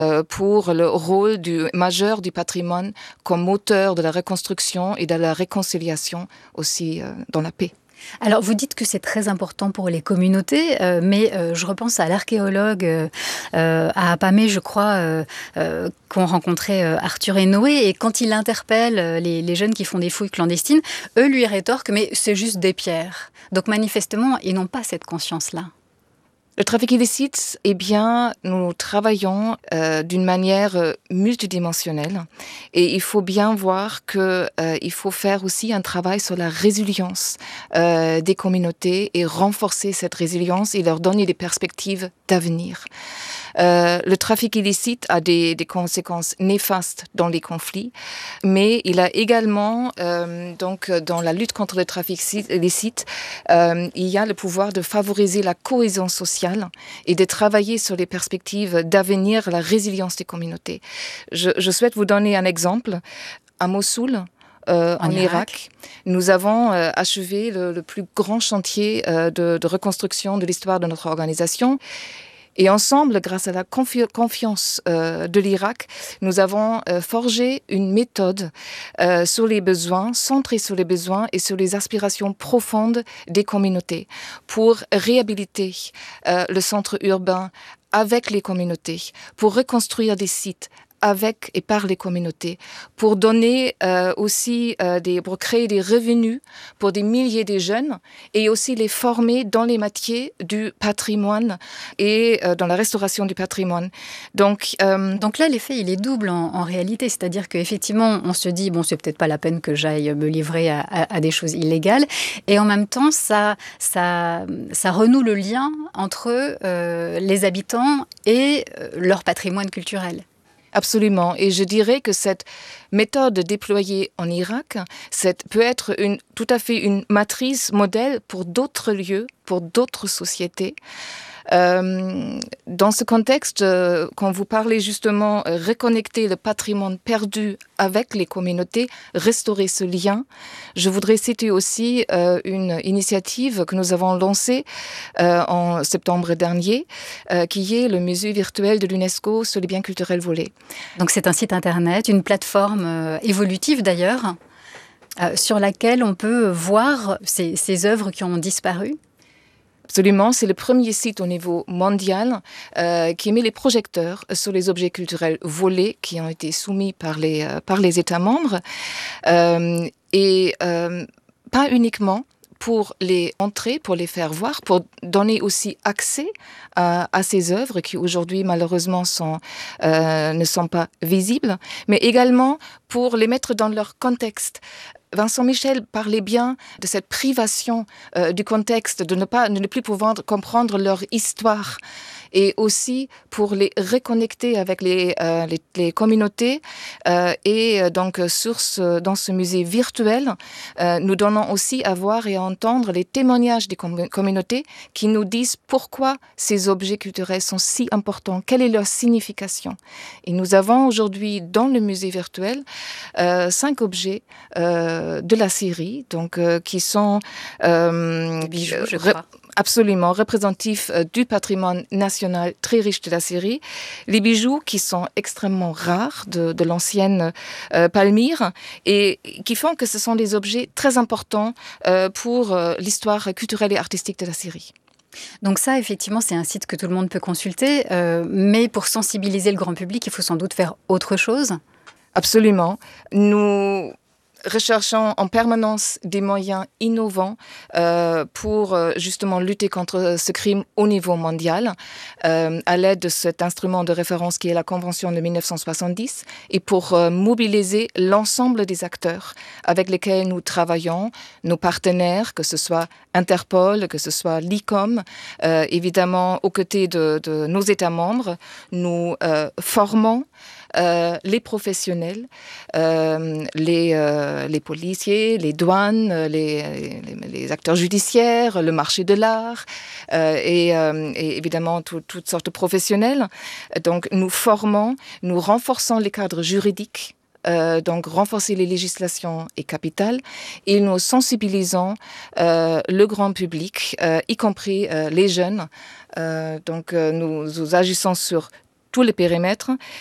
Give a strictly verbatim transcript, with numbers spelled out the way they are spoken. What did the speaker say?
euh, pour le rôle du, majeur du patrimoine comme moteur de la reconstruction et de la réconciliation aussi euh, dans la paix. Alors, vous dites que c'est très important pour les communautés, euh, mais euh, je repense à l'archéologue euh, à Apamé, je crois, euh, euh, qu'ont rencontré euh, Arthur et Noé, et quand il interpelle euh, les, les jeunes qui font des fouilles clandestines, eux lui rétorquent « mais c'est juste des pierres ». Donc manifestement, ils n'ont pas cette conscience-là. Le trafic illicite, eh bien, nous travaillons euh, d'une manière euh, multidimensionnelle et il faut bien voir qu'il euh, faut faire aussi un travail sur la résilience euh, des communautés et renforcer cette résilience et leur donner des perspectives d'avenir. Euh, le trafic illicite a des, des conséquences néfastes dans les conflits, mais il a également, euh, donc, dans la lutte contre le trafic illicite, euh, il y a le pouvoir de favoriser la cohésion sociale et de travailler sur les perspectives d'avenir, la résilience des communautés. Je, je souhaite vous donner un exemple. À Mossoul, Euh, en, en Irak. Irak, nous avons euh, achevé le, le plus grand chantier euh, de, de reconstruction de l'histoire de notre organisation. Et ensemble, grâce à la confi- confiance euh, de l'Irak, nous avons euh, forgé une méthode euh, sur les besoins, centrée sur les besoins et sur les aspirations profondes des communautés pour réhabiliter euh, le centre urbain avec les communautés, pour reconstruire des sites avec et par les communautés, pour donner euh, aussi euh, des, pour créer des revenus pour des milliers de jeunes et aussi les former dans les métiers du patrimoine et euh, dans la restauration du patrimoine. Donc, euh, donc là, l'effet il est double en, en réalité, c'est-à-dire qu'effectivement, on se dit bon, c'est peut-être pas la peine que j'aille me livrer à, à, à des choses illégales, et en même temps, ça, ça, ça renoue le lien entre euh, les habitants et euh, leur patrimoine culturel. Absolument. Et je dirais que cette méthode déployée en Irak, cette, peut être une, tout à fait une matrice modèle pour d'autres lieux, pour d'autres sociétés. Euh, dans ce contexte, euh, quand vous parlez justement euh, reconnecter le patrimoine perdu avec les communautés, restaurer ce lien, je voudrais citer aussi euh, une initiative que nous avons lancée euh, en septembre dernier, euh, qui est le musée virtuel de l'UNESCO sur les biens culturels volés. Donc c'est un site internet, une plateforme euh, évolutive d'ailleurs, euh, sur laquelle on peut voir ces, ces œuvres qui ont disparu. Absolument, c'est le premier site au niveau mondial euh, qui met les projecteurs sur les objets culturels volés qui ont été soumis par les, euh, par les États membres. Euh, et euh, pas uniquement pour les entrer, pour les faire voir, pour donner aussi accès à, à ces œuvres qui aujourd'hui malheureusement sont, euh, ne sont pas visibles, mais également pour les mettre dans leur contexte. Vincent Michel parlait bien de cette privation euh, du contexte, de ne pas, de ne plus pouvoir comprendre leur histoire, et aussi pour les reconnecter avec les, euh, les, les communautés. Euh, et donc, sur ce, dans ce musée virtuel, euh, nous donnons aussi à voir et à entendre les témoignages des com- communautés qui nous disent pourquoi ces objets culturels sont si importants, quelle est leur signification. Et nous avons aujourd'hui dans le musée virtuel euh, cinq objets euh, de la Syrie, donc euh, qui sont euh, bijoux, je crois. Absolument, représentatifs euh, du patrimoine national très riche de la Syrie. Les bijoux qui sont extrêmement rares de, de l'ancienne euh, Palmyre et qui font que ce sont des objets très importants euh, pour euh, l'histoire culturelle et artistique de la Syrie. Donc ça, effectivement, c'est un site que tout le monde peut consulter, euh, mais pour sensibiliser le grand public, il faut sans doute faire autre chose. Absolument. Nous recherchons en permanence des moyens innovants euh, pour euh, justement lutter contre ce crime au niveau mondial euh, à l'aide de cet instrument de référence qui est la Convention de dix-neuf cent soixante-dix et pour euh, mobiliser l'ensemble des acteurs avec lesquels nous travaillons, nos partenaires, que ce soit Interpol, que ce soit l'I C O M, euh, évidemment aux côtés de, de nos États membres, nous euh, formons Euh, les professionnels, euh, les, euh, les policiers, les douanes, les, les, les acteurs judiciaires, le marché de l'art euh, et, euh, et évidemment tout, toutes sortes de professionnels. Donc nous formons, nous renforçons les cadres juridiques. Euh, donc renforcer les législations est capital et nous sensibilisons euh, le grand public, euh, y compris euh, les jeunes. Euh, donc euh, nous, nous agissons sur tous les périmètres